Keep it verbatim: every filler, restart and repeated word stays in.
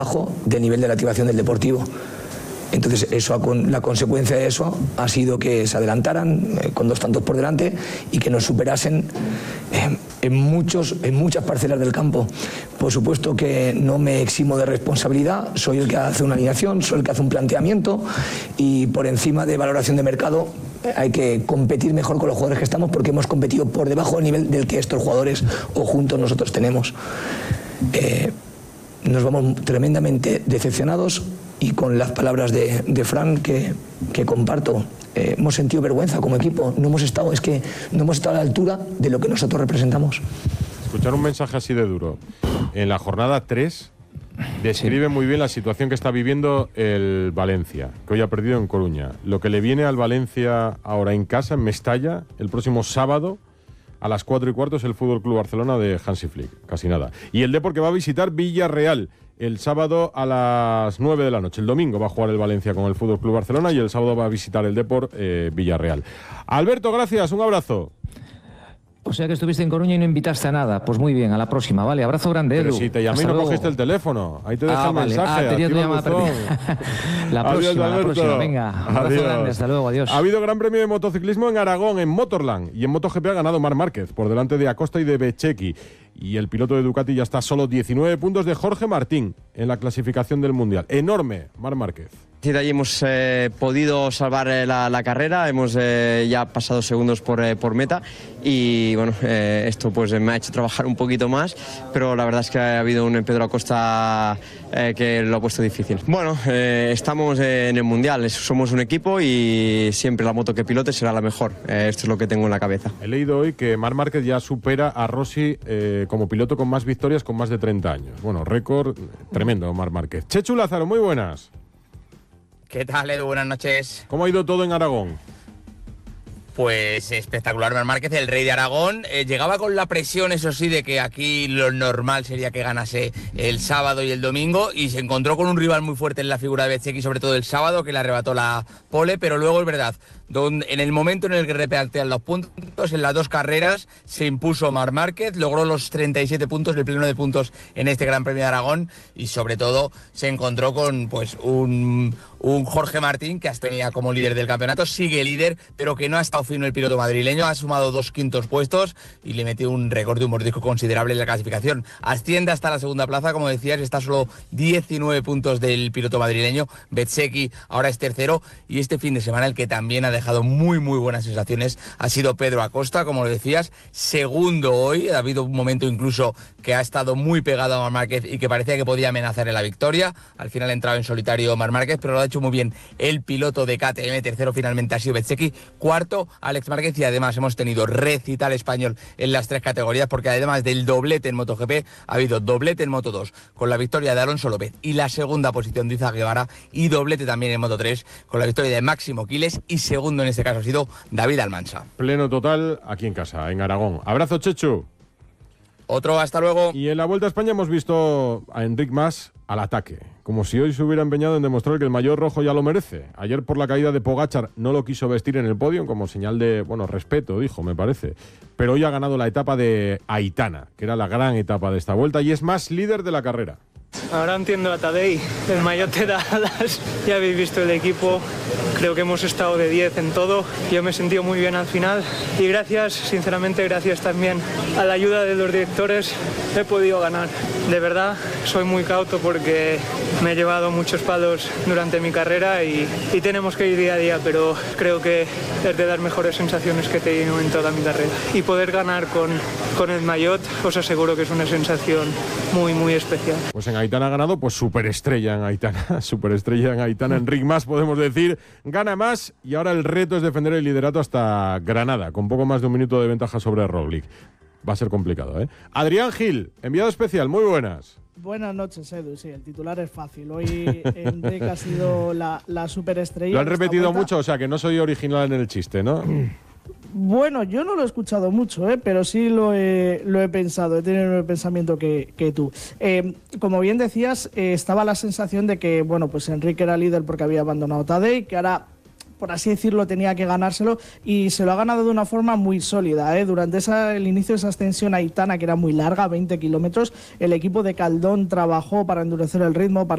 bajo del nivel de la activación del Deportivo. Entonces, eso, la consecuencia de eso ha sido que se adelantaran eh, con dos tantos por delante y que nos superasen eh, en, muchos, en muchas parcelas del campo. Por supuesto que no me eximo de responsabilidad, soy el que hace una alineación, soy el que hace un planteamiento y por encima de valoración de mercado eh, hay que competir mejor con los jugadores que estamos porque hemos competido por debajo del nivel del que estos jugadores o juntos nosotros tenemos. Eh, nos vamos tremendamente decepcionados. Y con las palabras de, de Fran que, que comparto, eh, hemos sentido vergüenza como equipo, no hemos estado, es que no hemos estado a la altura de lo que nosotros representamos. Escuchar un mensaje así de duro en la jornada tres describe muy bien la situación que está viviendo el Valencia, que hoy ha perdido en Coruña. Lo que le viene al Valencia ahora en casa, en Mestalla, el próximo sábado a las cuatro y cuarto es el Fútbol Club Barcelona de Hansi Flick, casi nada. Y el Depor que va a visitar Villarreal el sábado a las nueve de la noche. El domingo va a jugar el Valencia con el Fútbol Club Barcelona y el sábado va a visitar el Depor eh, Villarreal. Alberto, gracias, un abrazo. O sea que estuviste en Coruña y no invitaste a nada. Pues muy bien, a la próxima, vale. Abrazo grande, Edu. Pero si te llamé y no luego. Cogiste el teléfono. Ahí te dejé ah, el vale. mensaje. Ah, tenía tu llamada perdida. La próxima, adiós, la próxima. Venga, abrazo adiós. grande, hasta luego, adiós. Ha habido gran premio de motociclismo en Aragón, en Motorland. Y en MotoGP ha ganado Marc Márquez, por delante de Acosta y de Bececchi. Y el piloto de Ducati ya está a solo diecinueve puntos de Jorge Martín en la clasificación del Mundial. Enorme, Marc Márquez. De allí hemos eh, podido salvar eh, la, la carrera, hemos eh, ya pasado segundos por, eh, por meta y bueno, eh, esto pues me ha hecho trabajar un poquito más, pero la verdad es que ha habido un Pedro Acosta eh, que lo ha puesto difícil. Bueno, eh, estamos eh, en el Mundial, somos un equipo y siempre la moto que pilote será la mejor, eh, esto es lo que tengo en la cabeza. He leído hoy que Marc Márquez ya supera a Rossi eh, como piloto con más victorias con más de treinta años. Bueno, récord tremendo Marc Márquez. Chechu Lázaro, muy buenas. ¿Qué tal, Edu? Buenas noches. ¿Cómo ha ido todo en Aragón? Pues espectacular, Marc Márquez, el rey de Aragón. Eh, llegaba con la presión, eso sí, de que aquí lo normal sería que ganase el sábado y el domingo y se encontró con un rival muy fuerte en la figura de Bececchi, sobre todo el sábado, que le arrebató la pole, pero luego es verdad, donde, en el momento en el que repartían los puntos, en las dos carreras, se impuso Marc Márquez, logró los treinta y siete puntos, el pleno de puntos en este Gran Premio de Aragón y sobre todo se encontró con pues un, un Jorge Martín que tenía como líder del campeonato, sigue líder, pero que no ha estado fino el piloto madrileño, ha sumado dos quintos puestos y le metió un récord de un mordisco considerable en la clasificación. Asciende hasta la segunda plaza, como decías, está solo diecinueve puntos del piloto madrileño. Bececchi ahora es tercero y este fin de semana el que también ha dejado muy muy buenas sensaciones ha sido Pedro Acosta, como lo decías, segundo hoy, ha habido un momento incluso que ha estado muy pegado a Marc Márquez y que parecía que podía amenazar en la victoria, al final ha entrado en solitario Marc Márquez, pero lo ha hecho muy bien el piloto de K T M, tercero finalmente ha sido Bececchi, cuarto Alex Márquez y además hemos tenido recital español en las tres categorías porque además del doblete en MotoGP ha habido doblete en Moto dos con la victoria de Alonso López y la segunda posición de Izak Guevara y doblete también en Moto tres con la victoria de Máximo Quiles y segundo en este caso ha sido David Almansa. Pleno total aquí en casa, en Aragón. Abrazo, Chechu. Otro, hasta luego. Y en la Vuelta a España hemos visto a Enric Mas al ataque, como si hoy se hubiera empeñado en demostrar que el maillot rojo ya lo merece. Ayer por la caída de Pogačar no lo quiso vestir en el podio como señal de, bueno, respeto, dijo, me parece. Pero hoy ha ganado la etapa de Aitana, que era la gran etapa de esta Vuelta y es más líder de la carrera. Ahora entiendo a Tadej, el maillot te da alas, ya habéis visto el equipo, creo que hemos estado de diez en todo, yo me he sentido muy bien al final y gracias, sinceramente gracias también a la ayuda de los directores he podido ganar. De verdad soy muy cauto porque me he llevado muchos palos durante mi carrera y, y tenemos que ir día a día, pero creo que es de las mejores sensaciones que he tenido en toda mi carrera. Y poder ganar con, con el maillot os aseguro que es una sensación muy muy especial. Pues en Aitana ha ganado, pues superestrella en Aitana, superestrella en Aitana. Enric Mas, podemos decir, gana más y ahora el reto es defender el liderato hasta Granada, con poco más de un minuto de ventaja sobre Roglic. Va a ser complicado, ¿eh? Adrián Gil, enviado especial, muy buenas. Buenas noches, Edu. Sí, el titular es fácil. Hoy Enric ha sido la, la superestrella. Lo han repetido mucho, o sea que no soy original en el chiste, ¿no? Bueno, yo no lo he escuchado mucho, ¿eh? Pero sí lo he, lo he pensado, he tenido el pensamiento que, que tú. Eh, como bien decías, eh, estaba la sensación de que, bueno, pues Enric era líder porque había abandonado Tadej, que ahora, por así decirlo, tenía que ganárselo y se lo ha ganado de una forma muy sólida, ¿eh? Durante esa, el inicio de esa extensión Aitana, que era muy larga, veinte kilómetros, el equipo de Caldón trabajó para endurecer el ritmo, para